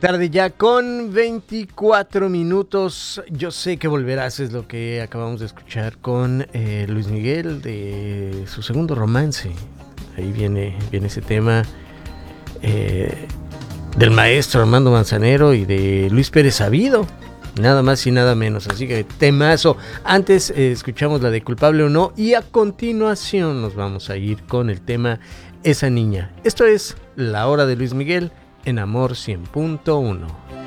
tarde ya con 24 minutos. Yo sé que volverás, es lo que acabamos de escuchar con Luis Miguel de su segundo romance. Ahí viene ese tema del maestro Armando Manzanero y de Luis Pérez Sabido, nada más y nada menos. Así que temazo. Antes escuchamos la de Culpable o No y a continuación nos vamos a ir con el tema Esa Niña. Esto es La Hora de Luis Miguel en Amor 100.1.